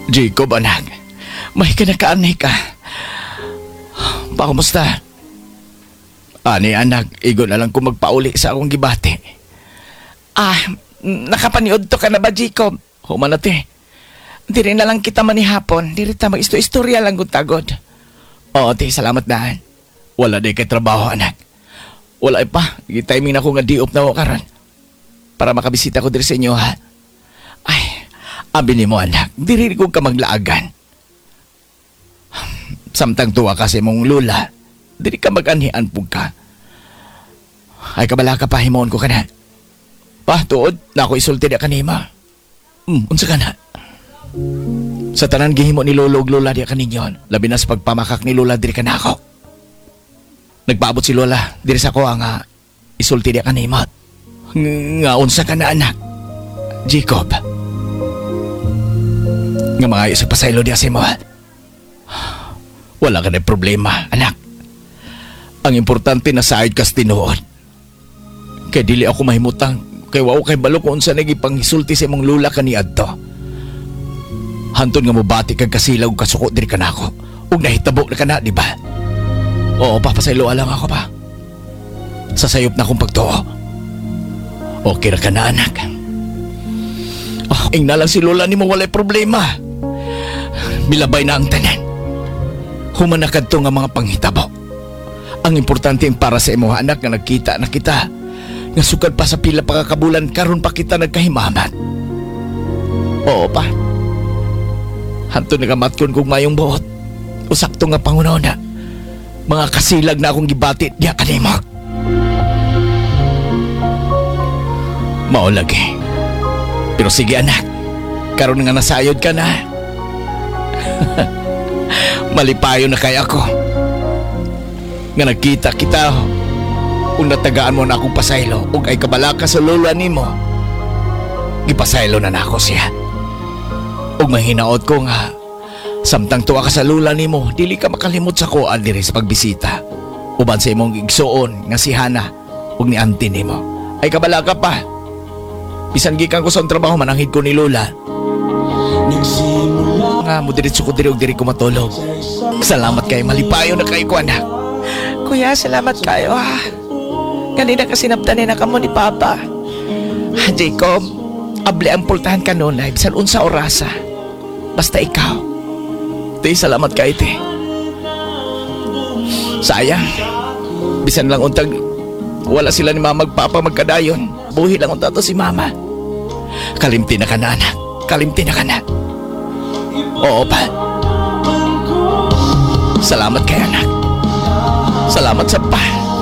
Jacob, anak. May kinakaanay ka. Pakumusta? Ani, anak, igo na lang kung magpauli sa akong gibati. Nakapaniod to ka na ba, Jacob? Humanate. Diri na lang kita manihapon. Diri ta mag-istorya lang kung tagod. Oo, te, salamat na. Wala day kay trabaho, anak. Wala pa. Timing na ko nga diop na ako karon. Para makabisita ko diri sa inyo, ha? Ay, abi ni mo, anak. Diri ko ka maglaagan. Samtang tuwa kasi mong lula. Diri ka mag-anihan po ka. Ay, kabala ka pa, himon ko ka na. Pa, tuod, na ako isulti na kanima. Unsa ka na? Sa tanan gihimo ni Lolo ug Lola diya kaninyon, labi na sa pagpamakak ni Lola diri kanako. Nagpaabot si Lola diri sa ko nga isulti diya kanima. Nga unsa ka na, anak? Jacob. Nga mga isa pasaylo diya si mo. Wala ka na problema, anak. Ang importante na sahid kas tinuod. Kay dili ako mahimutang kay wow kay balo kung unsa nagipanghisulti sa imong lula kaniadto. Hantod nga mo bati kag kasilaw kasuko diri kanako. Ug nahitabo na kana, di ba? Oo, papasaylo lang ako pa. Sasayop na akong pagtuo. Okay ra ka na, anak. Ing na lang si Lola ni mo walay problema. Milabay na ang tanan. Human na kadto nga mga panghitabo. Ang importante para sa imo, anak, nga nagkita na kita. Nga sukad pa sa pila pagkakabulan karon pa kita nagkahimamat. Oo pa. Hanto nagamatkon kong mayong buot. Usakto nga pangunaw na. Mga kasilag na akong gibatit diya kanimag. Maulagi. Pero sige, anak. Karon nga nasayod ka na. Malipayo na kay ako. Nga nagkita kita. Kung natagaan mo na akong pasaylo ug ay kabalaka sa lula nimo, gipasaylo na ako siya. Ug mahinaot ko nga samtang tuwa ka sa lula nimo, dili ka makalimot sa kuan diri sa pagbisita. Uban sa imong igsuon nga si Hana ug ni auntie nimo. Ay kabalaka pa. Bisan gikan ko sa trabaho mananghid ko ni Lola. Nga mo diretso ko diri ug diri ko matulog. Salamat kay malipayo na kay ko, anak. Kuya, salamat kayo, ha. Kanina kasi naptanin na kamo ni Papa. Jacob, able ang pultahan ka noon ay bisan unsa orasa. Basta ikaw. Te, salamat kay te. Sayang. Bisan lang untag wala sila ni Mama magpapa magkadayon. Buhi lang unta to si Mama. Kalimti na ka na, anak. Kalimti na ka na. Oo pa. Salamat kay anak. Salamat sa pa.